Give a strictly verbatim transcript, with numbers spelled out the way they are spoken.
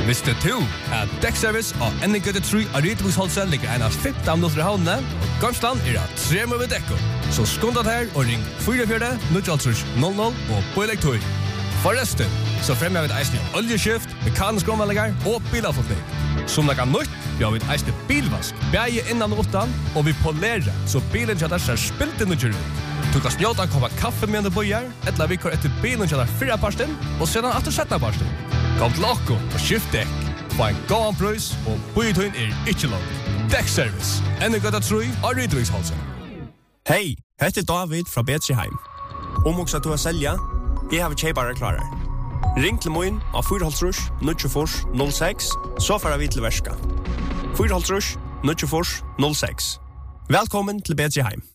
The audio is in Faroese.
Visste du at Dekkservice og N G T tre av Rydviksholset ligger en av femten minutter i havnene, og Gamsland er av tre med dekko. Så skundet her og ring fire fire null null null og på elektroi. Forresten, så fremmer vi et eisende oljeskift, mekanisk omvallinger og bilavfotning. Som det kan nytt, vi har vi et eisende bilvask, bæge innan og åttan, og vi polerer, så bilen kjøtter ser spilt inn og kjører ut. Du kan snjåta en koppa kaffe med en bøyer, eller vi kjører etter bilen kjøtter fire parsten, og sedan atter sette parsten. Kom til okko og skift dekk. Få en gåan prøys, og bøytøyen er ikke lov. Dekkservice, N G T tre av Rydviksholset. Hei, heter David fra Betriheim. Om også du har selja, jeg har kjeipare klarer. Ring til moin av fire null null null seks, så får vi til verska. fire null null null seks. Velkommen til Betriheim.